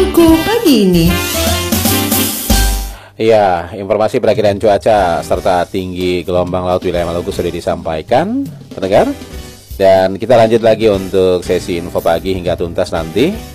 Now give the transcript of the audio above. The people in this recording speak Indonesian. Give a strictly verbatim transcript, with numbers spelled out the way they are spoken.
Maluku pagi ini. Iya, informasi perakiraan cuaca serta tinggi gelombang laut wilayah Maluku sudah disampaikan, pendengar. Dan kita lanjut lagi untuk sesi info pagi hingga tuntas nanti.